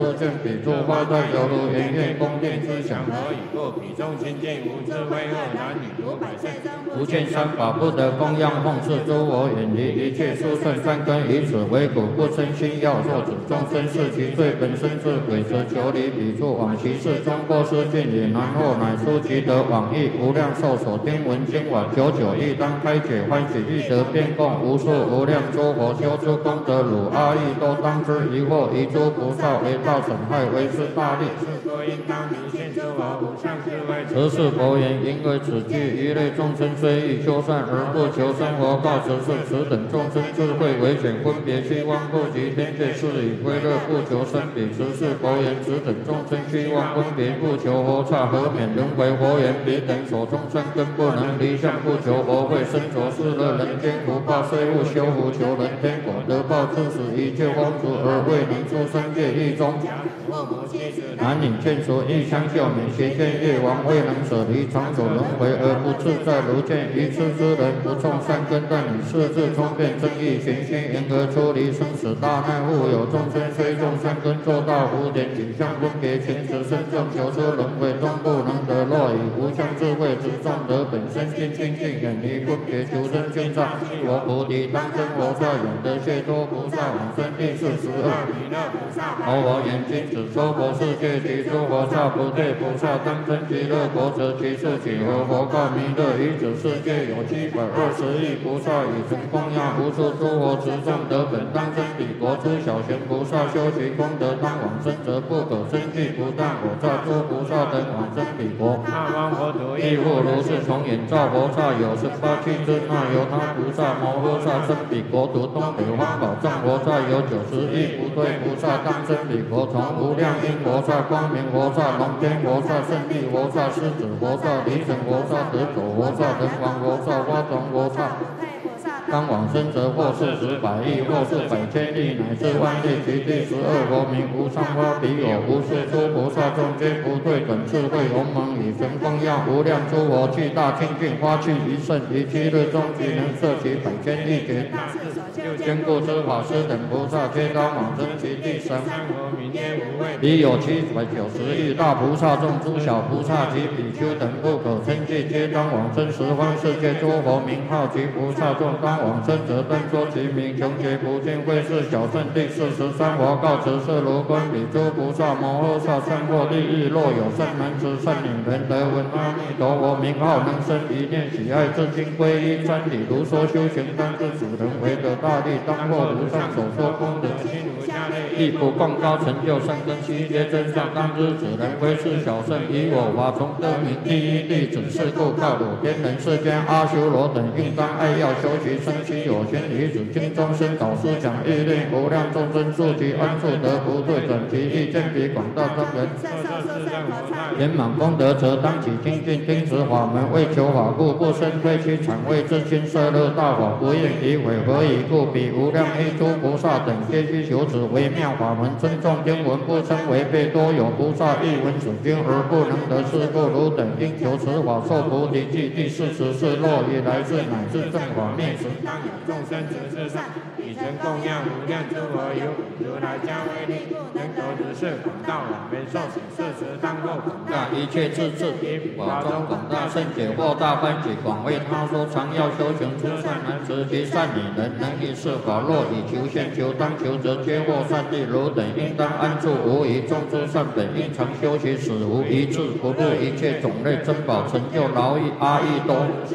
不见彼诸花在犹如圆月宫殿之祥，何以故？彼众亲近无智慧恶男女如百岁生，不见三法不得供养奉事诸我远离一切殊胜善根，以此为苦，不生心要作子众生是其罪本身是鬼则求离彼处往其事中过失见也，然后乃出其得往诣无量寿所听闻经往久久亦当开解欢喜欲得变供无数无量诸佛修诸功德汝阿逸多当知疑惑一诸菩萨为道损害为是大利，是佛应当明现诸佛无上智慧。此是佛言，因为此句一类众生虽欲修善而不求生活，告此是此等众生智慧为显分别虚妄不及天界是以归乐不求生彼。此是佛言，此等众生虚妄分别不求佛刹，何免轮回？佛言，彼等所中生根不能离相，不求佛慧，身着世乐人间福报，虽勿修福求人天果得报，致使一切风俗而未能出三界狱中。男女眷属欲相救免，邪见业王未能舍离长久轮回而不自在，如见愚痴之人不种善根，但以世智聪辩正义循心，因而出离生死大难。复有众生虽种善根，做到无点取相分别前持身正求出轮回中不能得，若以无相智慧之众得本身心清净，远离分别求生见上我菩提当生佛刹，永得解脱菩萨往生第42弥勒菩萨。佛言，今此娑婆世界及诸佛刹不对菩萨当生极乐国，则其数几何？佛告弥勒，于此世界有720亿菩萨，以成供养无数诸佛持众得本当生彼国。诸小贤菩萨修其功德当往生，则不可生计，不但我刹诸菩萨等往生彼国。那方佛陀亦复如是，从眼照佛刹有18气之那由他菩萨摩诃萨生彼国土，东北方宝藏佛刹有90亿不对菩萨当生彼国，从无量音佛刹、光明佛刹、龙天佛刹、胜利佛刹、狮子佛刹、离尘佛刹、得走佛刹、人王佛刹、花床佛刹。当往生者或是10百亿，或是百千亿，乃至万亿。其第12佛名无上花彼有无数诸菩萨众皆不退转智慧鸿蒙，以神供养无量诸佛，具大清净花趣一甚，于7日中即能摄其百千亿劫。坚固之法师等菩萨皆当往生其第13佛名皆无畏。彼有790亿大菩萨众，诸小菩萨及比丘等不可称计，皆当往生十方世界诸佛名号及菩萨众，当往生者但说其名，穷劫不尽，会是小圣第43佛告辞是如观彼诸菩萨摩诃萨善获利益，若有善男子善女人得闻阿弥陀佛名号，能生一念喜爱至今皈依瞻礼，如说修行当知此人为得大利，当获如上所说功德心如下类，亦不共高成就善根悉皆真相，当知此人非是小圣，以我法从得名第一弟子，是故告汝天人世间阿修罗等应当爱要修习生其有情，于此经中生导师讲欲令无量众生速其安处得不退转，其意见彼广大众人圆满功德，则当起精进听此法门，为求法故，不生推其产为自心摄乐大法，不愿以毁。何以故？彼无量亿诸菩萨等皆须求此微妙法门，尊重经文，不称违背。多有菩萨欲闻此经而不能得，是故汝等应求此法受菩提记。第44若以来世乃至正法灭时，当有众生执事上，以成供养无量诸佛，有如来加威力，能得如是广大往为受持，是时当过广大一切智智，以法中广大圣解惑大欢喜，广为他说常要修行诸善男子及善女人，能以是法，若以求现求当求，则皆获善利。汝等应当安住无疑，众诸善本应常修习，使无一智，不入一切种类珍宝，成就劳役阿逸多。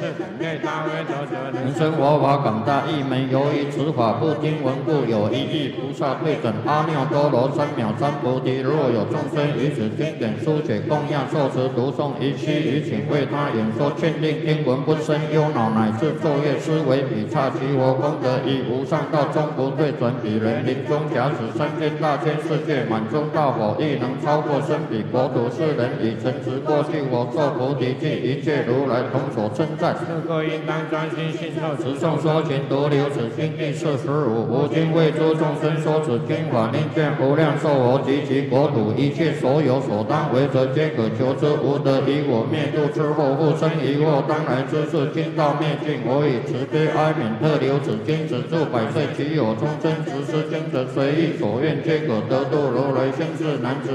人生佛法广大一门，由于此法不听闻故，有1亿菩萨对准阿耨多罗三藐三菩提。若有众生于此经典书写供养受持读诵，一期于请为他演说劝令听闻，不生忧恼，乃至昼夜思维彼刹其佛功德，以无上道终不退转。彼人临终假使3千大千世界满中大佛，亦能超过生彼国土。世人以诚实过去佛受菩提记，一切如来同所称赞。是故应当专心信受持诵说勤读留此经第45。吾今为诸众生说此经法，令见无量寿佛及其国土一切所有所当为者，皆可求之，无得以我灭度之后复生疑惑。当来之事经道灭尽，我以慈悲哀悯特留此经，止住百岁。其有众生执是经者，随意意所愿，皆可得度。如来相是男子。